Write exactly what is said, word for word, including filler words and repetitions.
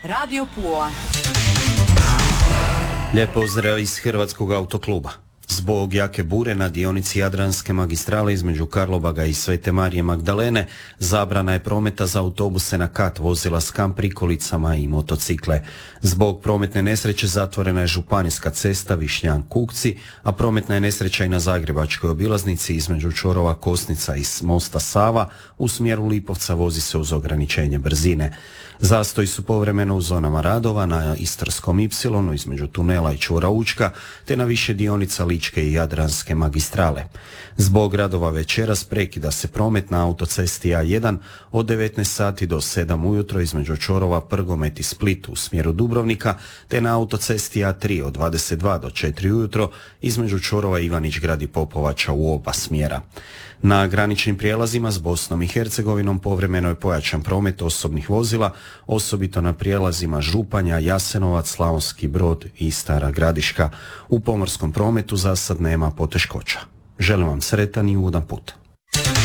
Radio Pula. Lijep pozdrav iz Hrvatskog autokluba. Zbog jake bure na dionici Jadranske magistrale između Karlobaga i Svete Marije Magdalene zabrana je prometa za autobuse na kat, vozila s kamp prikolicama i motocikle. Zbog prometne nesreće zatvorena je županijska cesta Višnjan-Kukci, a prometna je nesreća i na zagrebačkoj obilaznici između čvorova Kosnica i mosta Sava u smjeru Lipovca vozi se uz ograničenje brzine. Zastoji su povremeno u zonama radova na Istarskom ipsilonu između tunela i čvora Učka, te na više dionica Ličke i Jadranske magistrale. Zbog radova večeras prekida se promet na autocesti A jedan od devetnaest sati do sedam ujutro između čvorova Prgomet i Split u smjeru Dubrovnika, te na autocesti A tri od dvadeset dva do četiri ujutro između čvorova Ivanić Grad i Popovača u oba smjera. Na graničnim prijelazima s Bosnom i Hercegovinom povremeno je pojačan promet osobnih vozila, osobito na prijelazima Županja, Jasenovac, Slavonski Brod i Stara Gradiška. U pomorskom prometu za sad nema poteškoća. Želim vam sretan i ugodan put.